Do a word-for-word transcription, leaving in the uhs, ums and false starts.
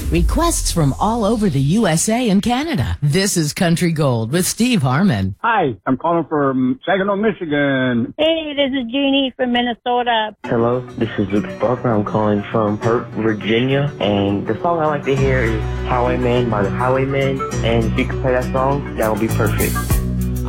Requests from all over the U S A and Canada. This is Country Gold with Steve Harmon. Hi, I'm calling from Saginaw, Michigan. Hey, this is Jeannie from Minnesota. Hello, this is Luke Barker. I'm calling from Hurt, Virginia. And the song I like to hear is Highwayman by the Highwaymen. And if you could play that song, that would be perfect.